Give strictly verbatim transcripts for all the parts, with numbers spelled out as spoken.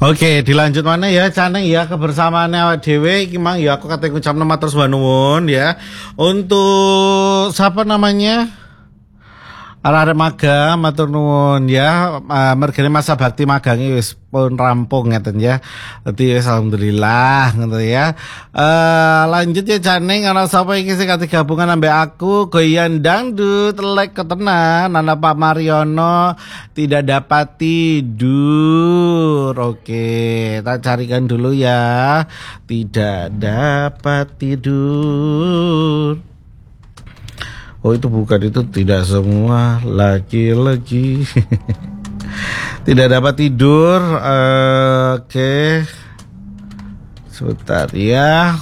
Oke, dilanjut mana ya, Caneng ya, kebersamaannya awak dhewe iki mang ya aku kate ngucapno matur nuwun ya. Untuk siapa namanya? Arek magang matur nuwun ya. Uh, mergane masa bakti magangi wis pun rampung ngeten ya. Dadi wis alhamdulillah ngono ya. Uh, lanjut ya Caneng, ana sapa iki sing kate gabungan ambek aku goyan dangdut lek ketenan ana Pak Mariono tidak dapat tidur. Oke, tak carikan dulu ya. Tidak dapat tidur. Oh itu bukan, itu tidak semua laki-laki tidak dapat tidur. uh, Oke okay. Sebentar ya.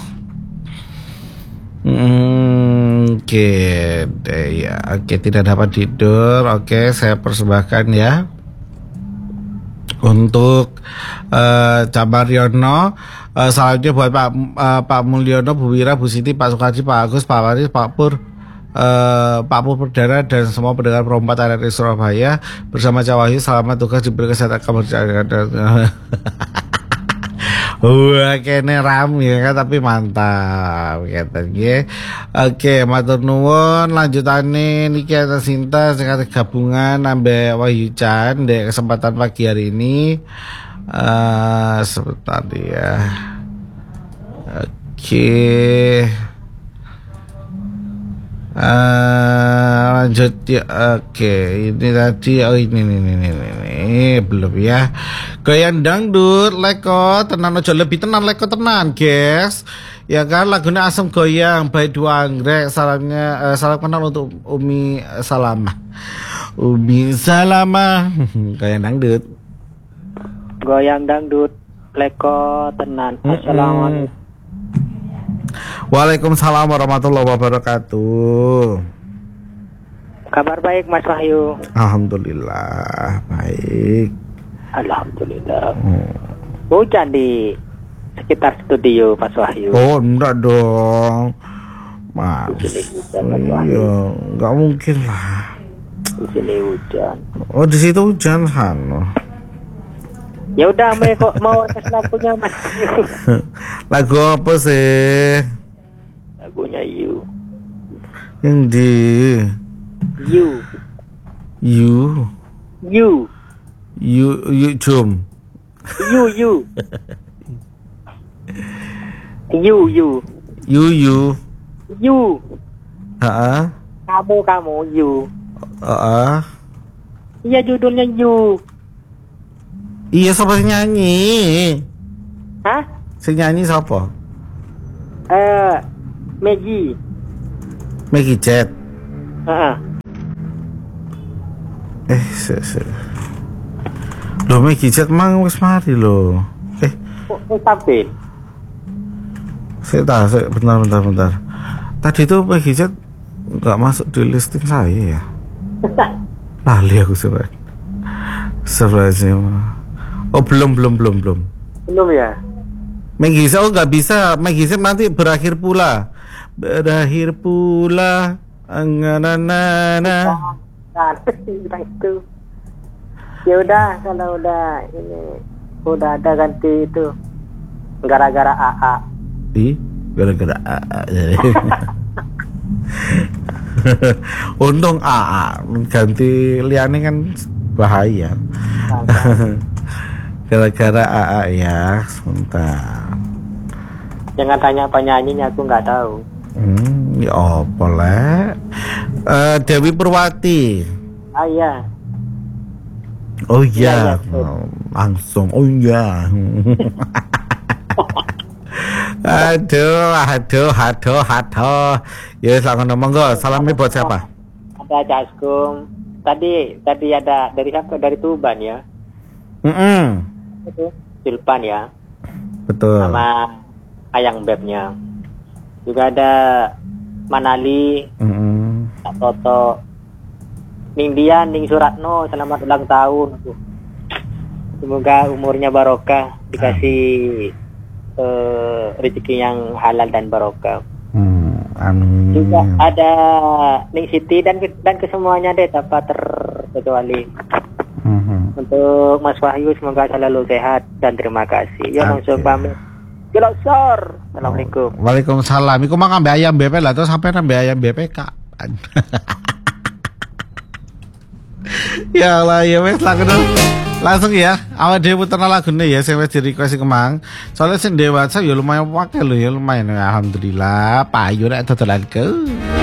hmm, Oke okay. Deh ya. Oke okay, tidak dapat tidur. Oke okay, saya persembahkan ya untuk uh, Cak Mariono. uh, Selanjutnya buat Pak uh, Pak Mulyono, Bu Wira, Bu Siti, Pak Sukarji, Pak Agus, Pak Waris, Pak Pur, Uh, Pak Pur Perdana dan semua pendengar perempat R R I Surabaya bersama Cak Wahyu. Selamat tugas diberi kesehatan keberjayaan. Wah kene ram ya kan, tapi mantap kata nggih. Oke, matur nuwun. Lanjutane niki ana Sinta sing gabungan ambek Wahyu Chan di kesempatan pagi hari ini. Uh, sebentar ya. Oke. Uh, lanjut ya. Oke, okay. Ini tadi, oh ini ini ini ini, ini. Belum ya. Goyang dangdut leko tenan aja, lebih tenan leko tenan guys ya kan. Lagunya Asam Goyang by Dua Anggrek. Salamnya uh, salam kenal untuk Umi Salama. Umi Salama. Goyang dangdut. Goyang dangdut leko tenan. Assalamualaikum. Waalaikumsalam warahmatullahi wabarakatuh. Kabar baik Mas Wahyu? Alhamdulillah baik. Alhamdulillah. Hmm. Hujan di sekitar studio Mas Wahyu? Oh enggak dong Mas. Iya, enggak mungkin lah. Di sini hujan. Oh di situ hujan kan? Ya udah, mau kok mau tes lagunya Mas. Lagu apa sih? Lagunya You. Yang di You. You. You. You you cum. You you. You you. You you. You. Ha? Kamu kamu you. Ah. Iya judulnya You. Iya, siapa yang nyanyi? Hah? Si nyanyi siapa? Eh, uh, Maggie. Maggie Chat. Heeh. Uh-uh. Eh, se se. Loh, Maggie Chat mang wis mari loh. Eh, kok wis sampai? Saya tahu, saya bentar bentar bentar. Tadi tuh Maggie Chat enggak masuk di listing saya ya. Lali aku sebenarnya. Sebenarnya. Oh belum belum belum belum belum ya. Maggie Zet, oh nggak bisa. Maggie Zet nanti berakhir pula berakhir pula anganana. Nah itu ya udah, kalau udah ini udah ada ganti itu gara-gara A A. Ih, gara-gara A A. Untung A A, ganti liane kan bahaya. Gara-gara A A ya, sebentar. Jangan tanya penyanyinya, aku nggak tahu. Hmm, ya apa lah. Uh, Dewi Purwati. Ah iya. Oh iya, ya, ya, langsung. Oh iya. aduh, aduh, aduh, aduh. Ya, selamat ngomong go. Salamnya buat siapa? Ada Jaskum. Tadi, tadi ada dari siapa? Dari Tuban ya. Mm -mm. Itu Silpan ya. Betul. Sama Ayang Bebnya. Juga ada Manali, mm -mm. Kak Toto, Ning Dian, Ning Suratno, selamat ulang tahun. Semoga umurnya barokah, dikasih uh, rezeki yang halal dan barokah. Hmm, amin. Juga ada Ning Siti dan dan kesemuanya deh tanpa terkecuali. Mm-hmm. Untuk Mas Wahyu semoga selalu sehat dan terima kasih. Ya langsung pamit. Jelok sor. Assalamualaikum. Waalaikumsalam. Iku mang ambek ayam B P lah terus sampai ambek ayam B P K. Ya Allah ya wes lagu langsung ya awal dia putar lagu nih ya saya wes di request kemang soalnya sing di WhatsApp ya lumayan pakai lo ya lumayan alhamdulillah payu nek dodolan ke